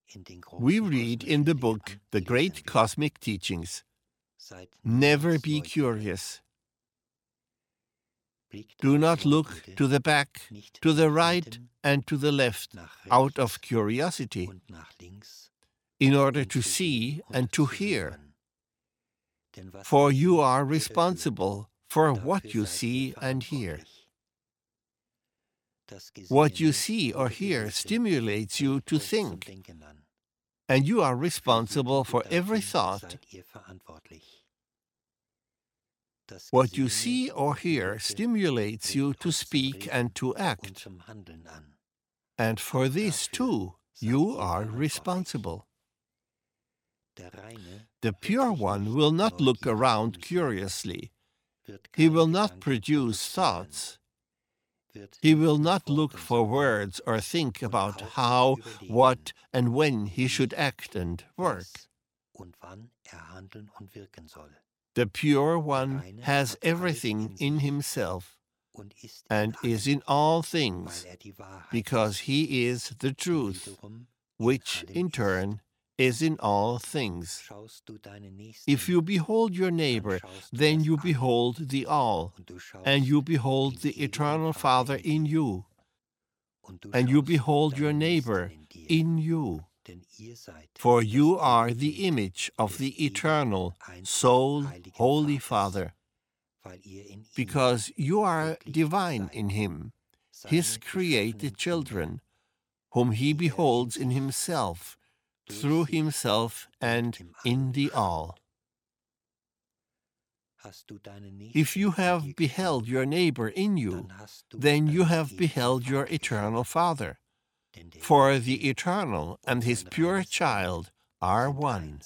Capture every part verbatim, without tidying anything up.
We read in the book The Great Cosmic Teachings, never be curious. Do not look to the back, to the right, and to the left out of curiosity, in order to see and to hear. For you are responsible for what you see and hear. What you see or hear stimulates you to think, and you are responsible for every thought. What you see or hear stimulates you to speak and to act, and for this too you are responsible. The Pure One will not look around curiously. He will not produce thoughts. He will not look for words or think about how, what, and when he should act and work. The Pure One has everything in himself and is in all things, because he is the truth, which in turn is in all things. If you behold your neighbor, then you behold the All, and you behold the Eternal Father in you, and you behold your neighbor in you. For you are the image of the Eternal, Sole, Holy Father, because you are divine in him, his created children, whom he beholds in himself, through himself and in the All. If you have beheld your neighbor in you, then you have beheld your eternal Father, for the Eternal and his pure child are one.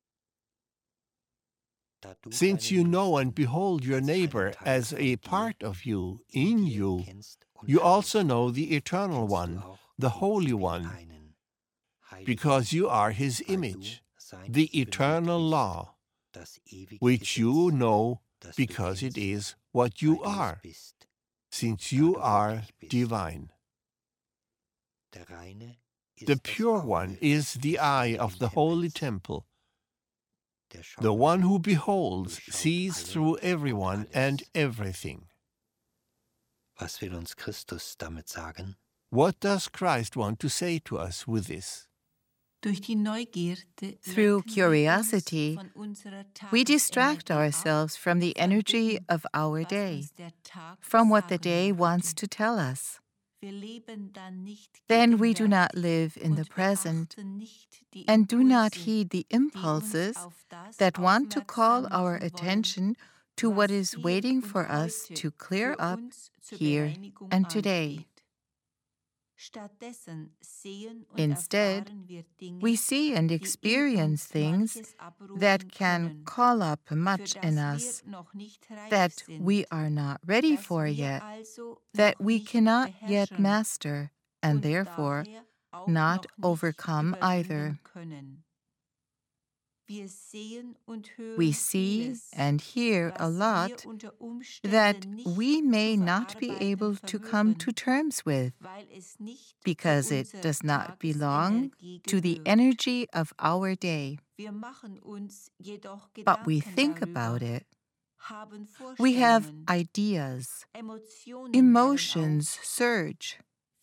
Since you know and behold your neighbor as a part of you, in you, you also know the Eternal One, the Holy One, because you are his image, the eternal law, which you know because it is what you are, since you are divine. The Pure One is the eye of the holy temple. The one who beholds sees through everyone and everything. What does Christ want to say to us with this? Through curiosity, we distract ourselves from the energy of our day, from what the day wants to tell us. Then we do not live in the present and do not heed the impulses that want to call our attention to what is waiting for us to clear up here and today. Instead, we see and experience things that can call up much in us that we are not ready for yet, that we cannot yet master, and therefore not overcome either. We see and hear a lot that we may not be able to come to terms with, because it does not belong to the energy of our day. But we think about it. We have ideas. Emotions surge.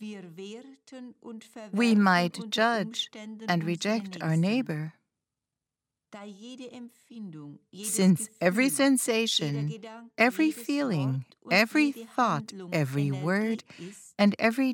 We might judge and reject our neighbor. Since every sensation, every feeling, every thought, every word, and every